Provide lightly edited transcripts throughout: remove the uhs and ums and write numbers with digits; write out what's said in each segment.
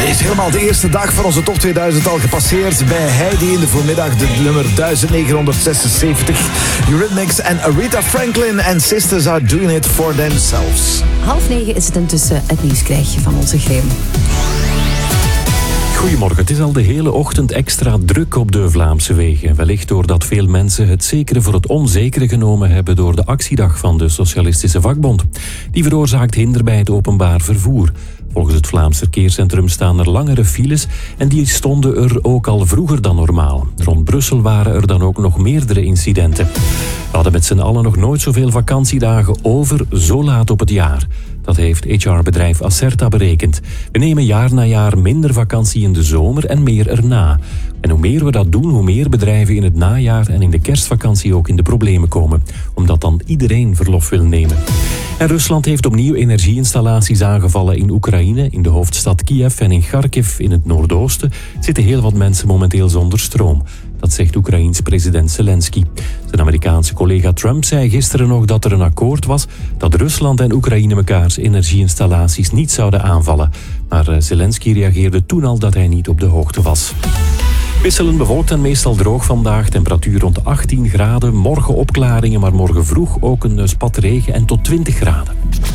Is helemaal de eerste dag van onze top 2000 al gepasseerd. Bij Heidi in de voormiddag de nummer 1976. Eurythmics en Aretha Franklin and Sisters are doing it for themselves. 8:30 is het intussen het nieuws krijg je van onze Grim. Goedemorgen, het is al de hele ochtend extra druk op de Vlaamse wegen. Wellicht doordat veel mensen het zekere voor het onzekere genomen hebben door de actiedag van de Socialistische Vakbond. Die veroorzaakt hinder bij het openbaar vervoer. Volgens het Vlaams Verkeerscentrum staan er langere files en die stonden er ook al vroeger dan normaal. Rond Brussel waren er dan ook nog meerdere incidenten. We hadden met z'n allen nog nooit zoveel vakantiedagen over zo laat op het jaar. Dat heeft HR-bedrijf Acerta berekend. We nemen jaar na jaar minder vakantie in de zomer en meer erna. En hoe meer we dat doen, hoe meer bedrijven in het najaar en in de kerstvakantie ook in de problemen komen. Omdat dan iedereen verlof wil nemen. En Rusland heeft opnieuw energieinstallaties aangevallen in Oekraïne, in de hoofdstad Kiev en in Kharkiv in het noordoosten zitten heel wat mensen momenteel zonder stroom. Dat zegt Oekraïens president Zelensky. Zijn Amerikaanse collega Trump zei gisteren nog dat er een akkoord was dat Rusland en Oekraïne mekaars energieinstallaties niet zouden aanvallen. Maar Zelensky reageerde toen al dat hij niet op de hoogte was. Wisselend bewolkt en meestal droog vandaag. Temperatuur rond 18 graden. Morgen opklaringen, maar morgen vroeg ook een spat regen en tot 20 graden.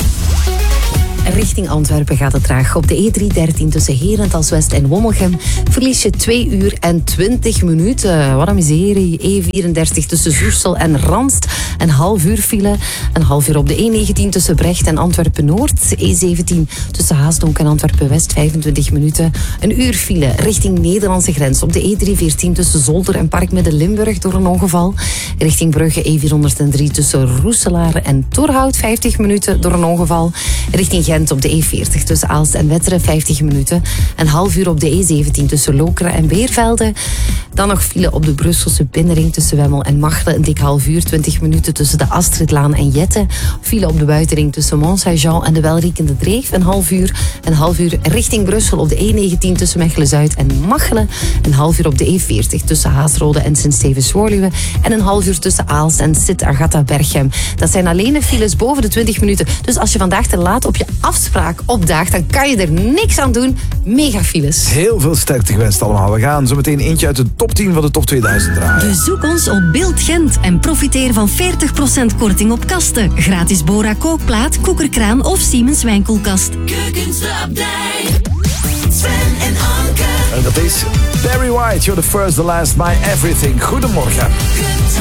Richting Antwerpen gaat het traag. Op de E313 tussen Herentals-West en Wommelgem verlies je 2 uur en 20 minuten. Wat een miserie. E34 tussen Zoersel en Ranst. Een half uur file. Een half uur op de E19 tussen Brecht en Antwerpen-Noord. E17 tussen Haasdonk en Antwerpen-West 25 minuten. Een uur file richting Nederlandse grens. Op de E314 tussen Zolder en Parkmidden-Limburg door een ongeval. Richting Brugge E403 tussen Roeselaar en Torhout 50 minuten door een ongeval. Richting Gent op de E40 tussen Aalst en Wetteren 50 minuten. Een half uur op de E17 tussen Lokeren en Beervelde. Dan nog file op de Brusselse binnenring tussen Wemmel en Machelen. Een dik half uur, 20 minuten tussen de Astridlaan en Jette. File op de buitenring tussen Mont-Saint-Jean en de Welriekende Dreef. Een half uur richting Brussel op de E19 tussen Mechelen-Zuid en Machelen. Een half uur op de E40 tussen Haasrode en Sint-Stevens-Woluwe. En een half uur tussen Aalst en Sint-Agatha-Berchem. Dat zijn alleen de files boven de 20 minuten. Dus als je vandaag te laat op je afspraak opdaagt, dan kan je er niks aan doen. Mega files. Heel veel sterkte gewenst allemaal. We gaan zo meteen eentje uit de top 10 van de top 2000 draaien. Bezoek ons op Beeld Gent en profiteer van 40% korting op kasten. Gratis Bora kookplaat, koekerkraan of Siemens wijnkoelkast. Keukens de Abdij. Sven en Anke. En dat is Barry White. You're the first, the last, my everything. Goedemorgen.